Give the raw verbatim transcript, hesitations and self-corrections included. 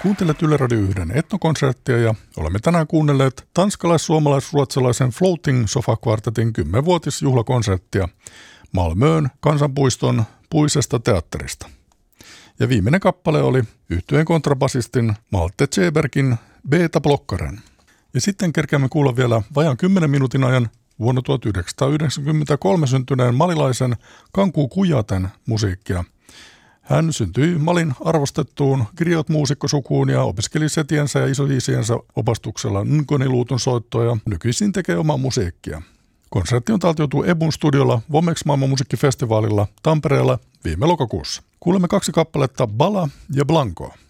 Kuuntelet Yle Radio yhden etnokonserttia ja olemme tänään kuunnelleet tanskalais-suomalais-ruotsalaisen Floating Sofa Quartetin kymmenvuotisjuhlakonserttia Malmöön kansanpuiston puisesta teatterista. Ja viimeinen kappale oli yhtyeen kontrabasistin Malte Tsebergin Beta Blokkaren. Ja sitten kerkeämme kuulla vielä vajaan kymmenen minuutin ajan vuonna tuhatyhdeksänsataayhdeksänkymmentäkolme syntyneen malilaisen Kanku Kujaten musiikkia. Hän syntyi Malin arvostettuun griot-muusikkosukuun ja opiskeli setiensä ja isoisiensä opastuksella ngoniluutun soittoa ja nykyisin tekee omaa musiikkia. Konsertti on taltioitu Ebun studiolla Womex maailmanmusiikkifestivaalilla Tampereella viime lokakuussa. Kuulemme kaksi kappaletta Bala ja Blanco.